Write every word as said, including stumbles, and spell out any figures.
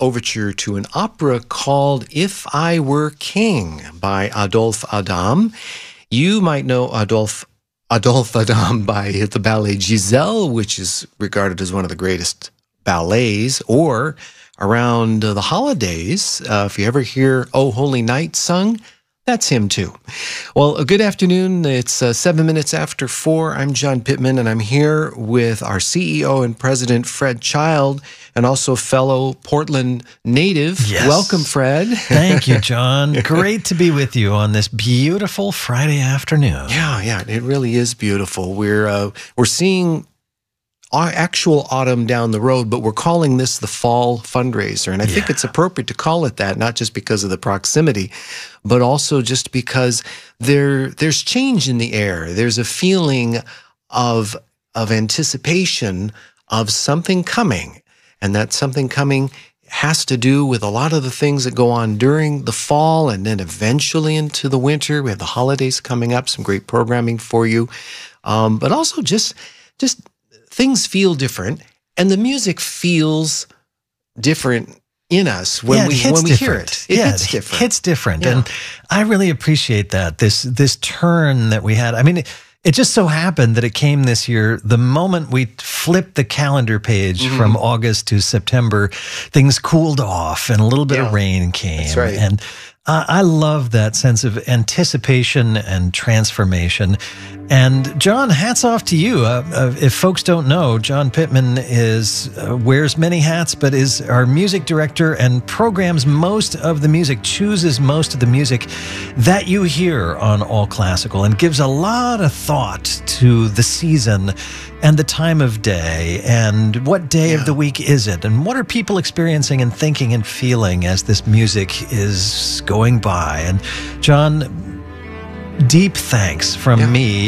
overture to an opera called If I Were King by Adolphe Adam. You might know Adolphe, Adolphe Adam by the ballet Giselle, which is regarded as one of the greatest ballets, or around uh, the holidays, uh, if you ever hear Oh Holy Night sung, that's him too. Well, a good afternoon. It's uh, seven minutes after four. I'm John Pittman, and I'm here with our C E O and president, Fred Child, and also fellow Portland native. Yes. Welcome, Fred. Thank you, John. Great to be with you on this beautiful Friday afternoon. Yeah, yeah, it really is beautiful. We're uh, we're seeing our actual autumn down the road, but we're calling this the fall fundraiser. And I yeah. think it's appropriate to call it that, not just because of the proximity, but also just because there there's change in the air. There's a feeling of, of anticipation of something coming. And that something coming has to do with a lot of the things that go on during the fall and then eventually into the winter. We have the holidays coming up, some great programming for you. Um, but also just just... things feel different, and the music feels different in us when yeah, we when we different. hear it. It yeah, hits different. It hits different, Yeah. and I really appreciate that. This this turn that we had. I mean, it, it just so happened that it came this year. The moment we flipped the calendar page mm-hmm. from August to September, things cooled off, and a little bit yeah. of rain came. That's right. And uh, I love that sense of anticipation and transformation. And John, hats off to you. Uh, uh, if folks don't know, John Pittman is uh, wears many hats, but is our music director and programs most of the music, chooses most of the music that you hear on All Classical, and gives a lot of thought to the season and the time of day and what day yeah. of the week is it, and what are people experiencing and thinking and feeling as this music is going by. And John, deep thanks from yeah. me